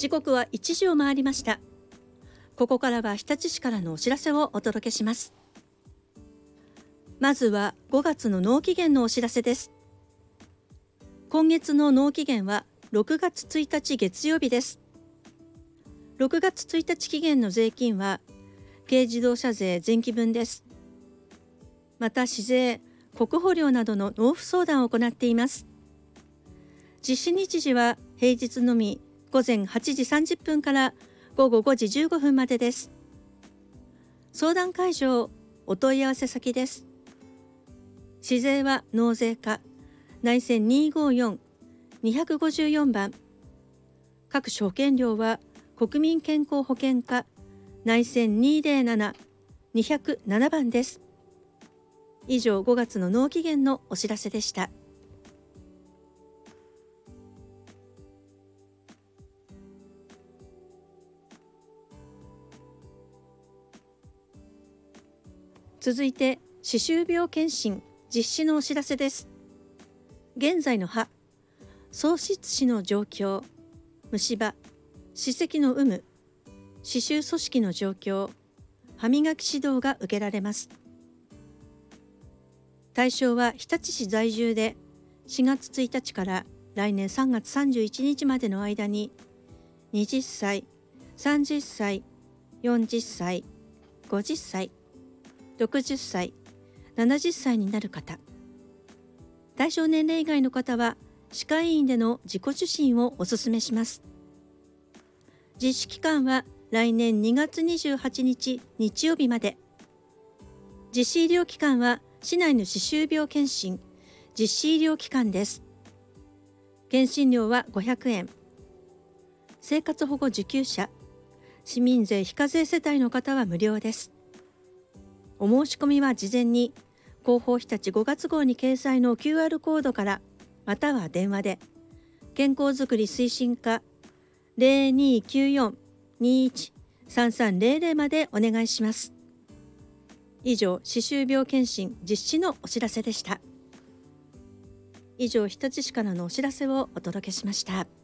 時刻は1時を回りました。ここからは日立市からのお知らせをお届けします。まずは5月の納期限のお知らせです。今月の納期限は6月1日月曜日です。6月1日期限の税金は軽自動車税前期分です。また市税、国保料などの納付相談を行っています。実施日時は平日のみ午前8時30分から午後5時15分までです。相談会場、お問い合わせ先です。市税は納税課、内線254-254番。各種保険料は国民健康保険課、内線207-207番です。以上、5月の納期限のお知らせでした。続いて、歯周病検診実施のお知らせです。現在の歯、創出歯の状況、虫歯、歯石の有無、歯周組織の状況、歯磨き指導が受けられます。対象は日立市在住で4月1日から来年3月31日までの間に20歳、30歳、40歳、50歳、60歳、70歳になる方。対象年齢以外の方は歯科医院での自己受診をお勧めします。実施期間は来年2月28日日曜日まで。実施医療機関は市内の歯周病検診実施医療機関です。検診料は500円。生活保護受給者、市民税非課税世帯の方は無料です。お申し込みは事前に広報日立5月号に掲載の QR コードからまたは電話で健康づくり推進課 0294-21-3300 までお願いします。以上、歯周病検診実施のお知らせでした。以上、日立市からのお知らせをお届けしました。